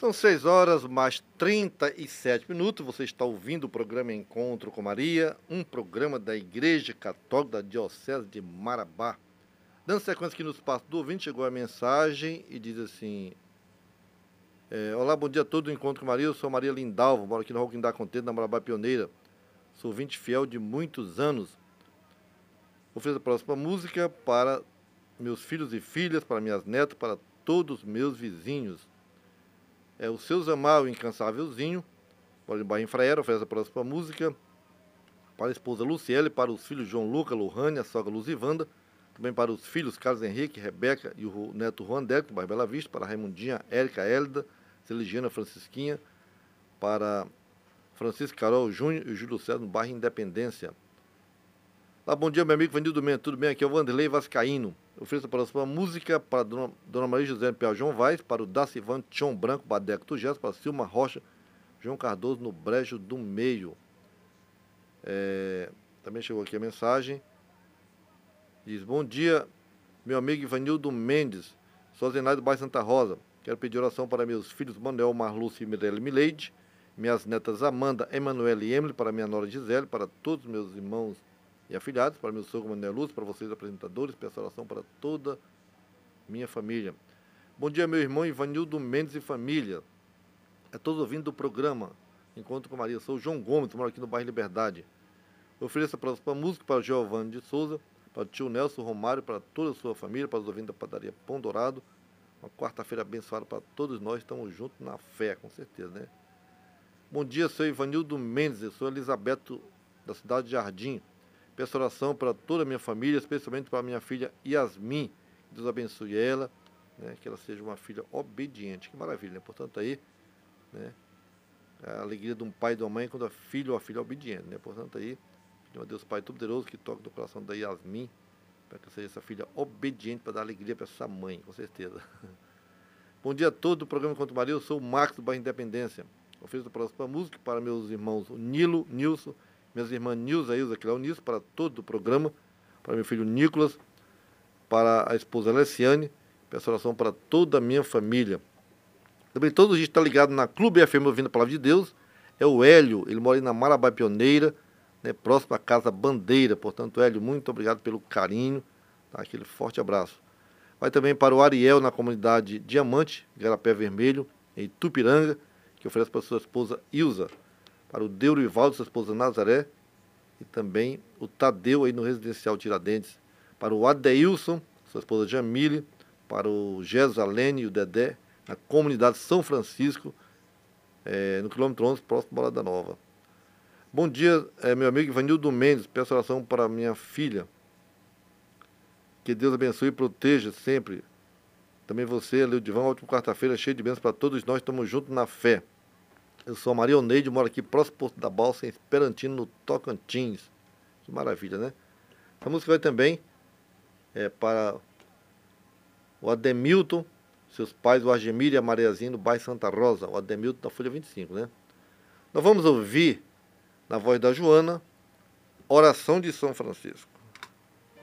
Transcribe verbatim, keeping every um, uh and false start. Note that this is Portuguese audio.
São seis horas mais trinta e sete minutos. Você está ouvindo o programa Encontro com Maria, um programa da Igreja Católica da Diocese de Marabá. Dando sequência aqui no espaço do ouvinte, chegou a mensagem e diz assim: é, olá, bom dia a todos do Encontro com Maria. Eu sou Maria Lindalva, moro aqui no Roquindá Contente, na Marabá Pioneira. Sou ouvinte fiel de muitos anos. Ofereço a próxima música para meus filhos e filhas, para minhas netas, para todos meus vizinhos. É o Seu Zamar, o Incansávelzinho, para o bairro Infraero. Oferece a próxima música para a esposa Luciele, para os filhos João Luca, Lohane, a sogra Luzivanda, também para os filhos Carlos Henrique, Rebeca e o neto Juan Deco, no bairro Bela Vista, para a Raimundinha, Érica, Hélida, Celigiana, Francisquinha, para Francisco Carol Júnior e o Júlio César, no bairro Independência. Lá, bom dia, meu amigo Vanildo Mendes, tudo bem? Aqui é o Vanderlei Vascaíno. Eu ofereço a próxima música para a dona, dona Maria José Piau João Vaz, para o Dacivan Tchon Branco, Badeco Tugés, para Silma Rocha, João Cardoso, no Brejo do Meio. É, também chegou aqui a mensagem. Diz: bom dia, meu amigo Ivanildo Mendes, sou Zenai do bairro Santa Rosa. Quero pedir oração para meus filhos Manuel, Marlúcio e Mirelle Mileide, minhas netas Amanda, Emanuele e Emily, para minha nora Gisele, para todos meus irmãos e afilhados, para meu sogro Manuel Lúcio, para vocês apresentadores, peço oração para toda minha família. Bom dia, meu irmão Ivanildo Mendes e família. É todos ouvindo do programa Encontro com Maria. Sou o João Gomes, moro aqui no bairro Liberdade. Eu ofereço a próxima música para o Giovanni de Souza, para o tio Nelson Romário, para toda a sua família, para os ouvintes da padaria Pão Dourado. Uma quarta-feira abençoada para todos nós, estamos juntos na fé, com certeza, né? Bom dia, sou Ivanildo Mendes, eu sou Elisabeto, da cidade de Jardim. Peço oração para toda a minha família, especialmente para a minha filha Yasmin. Deus abençoe ela, né, que ela seja uma filha obediente. Que maravilha, né? Portanto, aí, né, a alegria de um pai e de uma mãe quando a filha ou a filha é obediente, né? Portanto, aí, pedimos a Deus Pai Todo-Poderoso que toque no coração da Yasmin, para que seja essa filha obediente, para dar alegria para essa mãe, com certeza. Bom dia a todos do programa Encontro Maria. Eu sou o Marcos do bairro Independência. Ofereço a próxima música para meus irmãos Nilo, Nilson, minhas irmãs Nilza, Ilza, Cleonice, para todo o programa, para meu filho Nicolas, para a esposa Alessiane, peço oração para toda a minha família. Também todos os dias está ligado na Clube F M ouvindo a Palavra de Deus, é o Hélio, ele mora aí na Marabá Pioneira, né, próximo à Casa Bandeira. Portanto, Hélio, muito obrigado pelo carinho, tá? Aquele forte abraço. Vai também para o Ariel, na comunidade Diamante, Garapé Vermelho, em Tupiranga, que oferece para sua esposa Ilza, para o Deurivaldo, sua esposa Nazaré, e também o Tadeu aí no Residencial Tiradentes, para o Adeilson, sua esposa Jamile, para o Gesalene e o Dedé, na comunidade São Francisco, é, no quilômetro onze, próximo à Morada Nova. Bom dia, é, meu amigo Ivanildo Mendes, peço oração para minha filha, que Deus abençoe e proteja sempre. Também você, Leudivão, ótima quarta-feira, cheio de bênçãos para todos nós, estamos juntos na fé. Eu sou a Maria Oneide, moro aqui próximo ao Porto da Balsa, em Esperantino, no Tocantins. Que maravilha, né? A música vai também é, para o Ademilton, seus pais, o Argemir e a Mariazinha, no bairro Santa Rosa. O Ademilton da Folha vinte e cinco, né? Nós vamos ouvir, na voz da Joana, Oração de São Francisco.